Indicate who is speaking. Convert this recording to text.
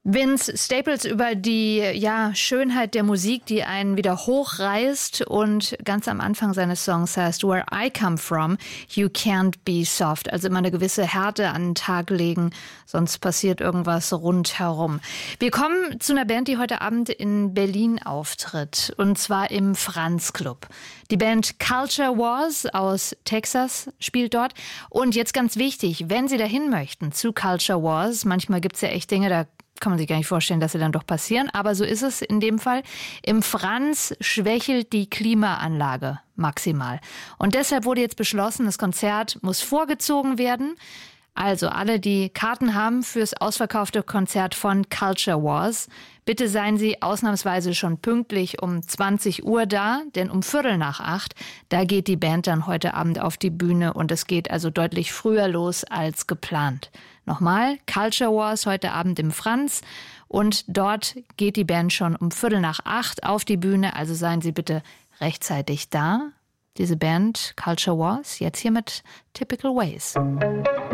Speaker 1: Vince Staples über die Schönheit der Musik, die einen wieder hochreißt, und ganz am Anfang seines Songs heißt Where I Come From, You Can't Be Soft. Also immer eine gewisse Härte an den Tag legen, sonst passiert irgendwas rundherum. Wir kommen zu einer Band, die heute Abend in Berlin auftritt, und zwar im Franz Club. Die Band Culture Wars aus Texas spielt dort. Und jetzt ganz wichtig, wenn Sie dahin möchten zu Culture Wars, manchmal gibt es ja echt Dinge, da kann man sich gar nicht vorstellen, dass sie dann doch passieren. Aber so ist es in dem Fall. Im Franz schwächelt die Klimaanlage maximal. Und deshalb wurde jetzt beschlossen, das Konzert muss vorgezogen werden. Also alle, die Karten haben fürs ausverkaufte Konzert von Culture Wars, bitte seien Sie ausnahmsweise schon pünktlich um 20 Uhr da, denn um 7:45, da geht die Band dann heute Abend auf die Bühne, und es geht also deutlich früher los als geplant. Nochmal, Culture Wars heute Abend im Franz, und dort geht die Band schon um 7:45 auf die Bühne, also seien Sie bitte rechtzeitig da. Diese Band Culture Wars, jetzt hier mit Typical Ways.